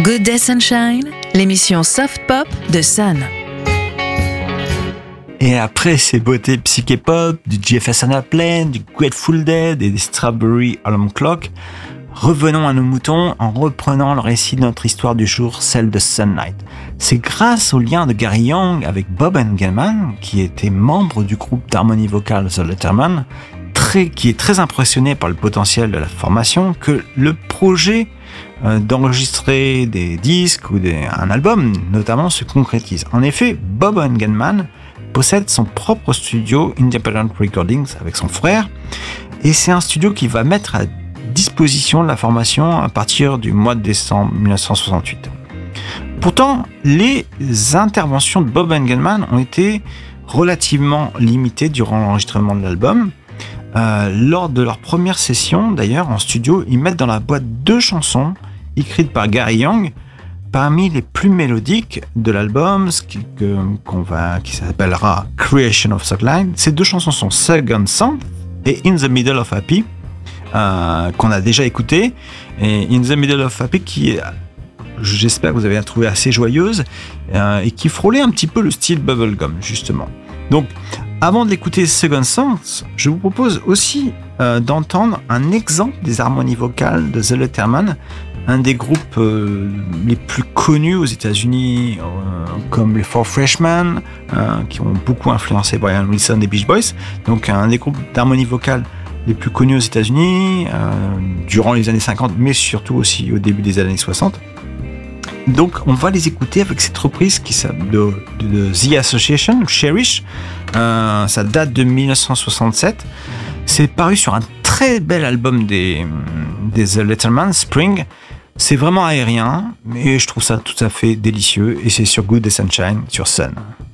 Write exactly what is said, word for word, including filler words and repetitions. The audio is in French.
Good Day Sunshine, l'émission soft pop de Sun. Et après ces beautés psyché-pop, du Jefferson Airplane, du Grateful Dead et des Strawberry Alarm Clock, revenons à nos moutons en reprenant le récit de notre histoire du jour, celle de Sun Knight. C'est grâce au lien de Gary Young avec Bob Engelman, qui était membre du groupe d'harmonie vocale The Letterman, très, qui est très impressionné par le potentiel de la formation, que le projet euh, d'enregistrer des disques ou des, un album notamment se concrétise. En effet, Bob Engelman possède son propre studio Independent Recordings avec son frère, et c'est un studio qui va mettre à disposition de la formation à partir du mois de décembre dix-neuf cent soixante-huit. Pourtant, les interventions de Bob Engelman ont été relativement limitées durant l'enregistrement de l'album. Euh, lors de leur première session, d'ailleurs, en studio, ils mettent dans la boîte deux chansons écrites par Gary Young, parmi les plus mélodiques de l'album, ce qui, que, qu'on va, qui s'appellera Creation of Suckline. Ces deux chansons sont Second Song et In the Middle of Happy, euh, qu'on a déjà écouté. Et In the Middle of Happy, qui, j'espère que vous avez trouvé assez joyeuse, euh, et qui frôlait un petit peu le style bubblegum, justement. Donc, avant de l'écouter Second Song, je vous propose aussi euh, d'entendre un exemple des harmonies vocales de The Letterman, un des groupes euh, les plus connus aux États-Unis, euh, comme les Four Freshmen, euh, qui ont beaucoup influencé Brian Wilson et Beach Boys. Donc, un des groupes d'harmonie vocale les plus connus aux États-Unis euh, durant les années cinquante, mais surtout aussi au début des années soixante. Donc, on va les écouter avec cette reprise qui s'appelle de, de, de The Association, Cherish. Euh, ça date de dix-neuf cent soixante-sept. C'est paru sur un très bel album des, des The Letterman, Spring. C'est vraiment aérien, mais je trouve ça tout à fait délicieux. Et c'est sur Good Day Sunshine, sur Sun.